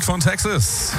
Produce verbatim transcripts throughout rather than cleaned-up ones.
Musik von Texas.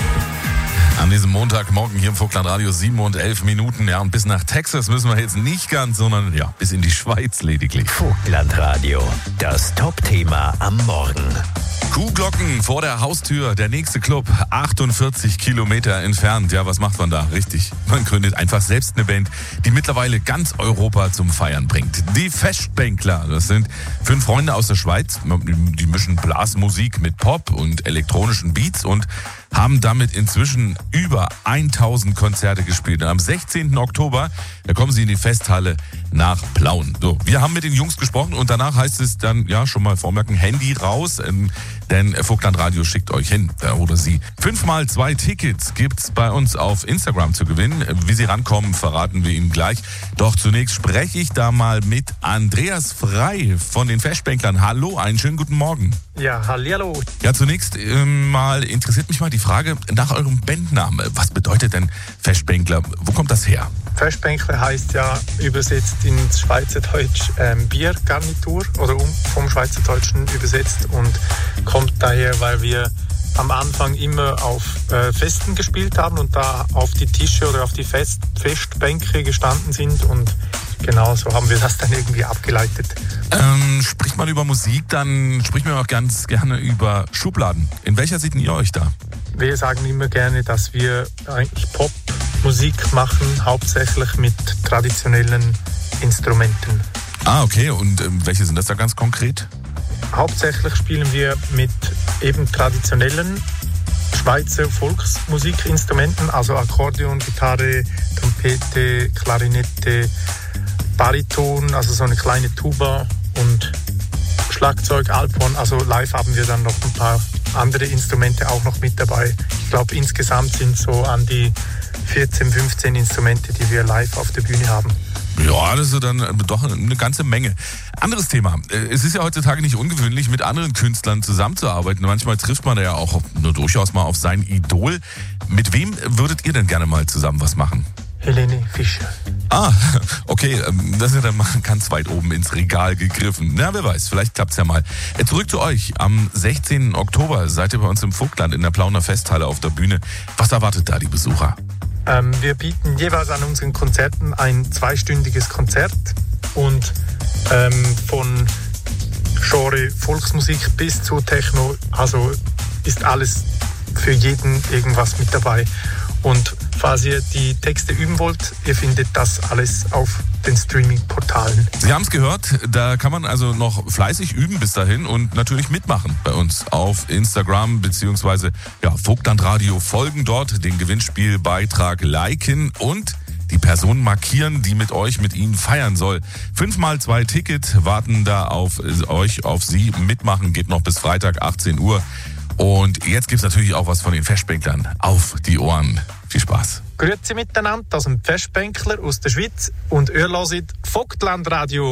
An diesem Montagmorgen hier im Vogtlandradio, sieben und elf Minuten. Ja, und bis nach Texas müssen wir jetzt nicht ganz, sondern ja, bis in die Schweiz lediglich. Vogtlandradio, das Top-Thema am Morgen. Kuhglocken vor der Haustür, der nächste Club, achtundvierzig Kilometer entfernt. Ja, was macht man da? Richtig, man gründet einfach selbst eine Band, die mittlerweile ganz Europa zum Feiern bringt. Die Festbänkler, das sind fünf Freunde aus der Schweiz, die mischen Blasmusik mit Pop und elektronischen Beats und haben damit inzwischen über tausend Konzerte gespielt. Und am sechzehnten Oktober, da kommen sie in die Festhalle nach Plauen. So, wir haben mit den Jungs gesprochen und danach heißt es dann, ja, schon mal vormerken, Handy raus, ähm, denn Vogtlandradio schickt euch hin, äh, oder sie. Fünfmal zwei Tickets gibt's bei uns auf Instagram zu gewinnen. Wie sie rankommen, verraten wir Ihnen gleich. Doch zunächst spreche ich da mal mit Andreas Frei von den Festbänklern. Hallo, einen schönen guten Morgen. Ja, hallihallo. Ja, zunächst äh, mal interessiert mich mal die Frage nach eurem Bandnamen. Was bedeutet denn Festbänkler? Wo kommt das her? Festbänkler heißt ja übersetzt ins Schweizerdeutsch ähm, Biergarnitur oder um, vom Schweizerdeutschen übersetzt und kommt daher, weil wir am Anfang immer auf äh, Festen gespielt haben und da auf die Tische oder auf die Fest, Festbänke gestanden sind und genau so haben wir das dann irgendwie abgeleitet. Ähm, spricht man über Musik, dann spricht man auch ganz gerne über Schubladen. In welcher seht ihr euch da? Wir sagen immer gerne, dass wir eigentlich Popmusik machen, hauptsächlich mit traditionellen Instrumenten. Ah, okay. Und ähm, welche sind das da ganz konkret? Hauptsächlich spielen wir mit eben traditionellen Schweizer Volksmusikinstrumenten, also Akkordeon, Gitarre, Trompete, Klarinette, Bariton, also so eine kleine Tuba und Schlagzeug, Alphorn. Also live haben wir dann noch ein paar andere Instrumente auch noch mit dabei. Ich glaube, insgesamt sind so an die vierzehn, fünfzehn Instrumente, die wir live auf der Bühne haben. Ja, das ist dann doch eine ganze Menge. Anderes Thema. Es ist ja heutzutage nicht ungewöhnlich, mit anderen Künstlern zusammenzuarbeiten. Manchmal trifft man ja auch nur durchaus mal auf sein Idol. Mit wem würdet ihr denn gerne mal zusammen was machen? Helene Fischer. Ah, okay, das ist ja dann mal ganz weit oben ins Regal gegriffen. Na, wer weiß, vielleicht klappt's ja mal. Zurück zu euch. Am sechzehnten Oktober seid ihr bei uns im Vogtland in der Plauner Festhalle auf der Bühne. Was erwartet da die Besucher? Ähm, wir bieten jeweils an unseren Konzerten ein zweistündiges Konzert und ähm, von Genre Volksmusik bis zu Techno, also ist alles für jeden irgendwas mit dabei. Und falls ihr die Texte üben wollt, ihr findet das alles auf den Streaming-Portalen. Sie haben es gehört, da kann man also noch fleißig üben bis dahin und natürlich mitmachen bei uns auf Instagram beziehungsweise ja, Vogtlandradio folgen dort, den Gewinnspielbeitrag liken und die Person markieren, die mit euch, mit Ihnen feiern soll. Fünfmal zwei Tickets warten da auf euch, auf Sie. Mitmachen geht noch bis Freitag achtzehn Uhr. Und jetzt gibt's natürlich auch was von den Festbänklern auf die Ohren. Viel Spaß. Grüezi miteinander, das sind Festbänkler aus der Schweiz und ihr hört Vogtlandradio.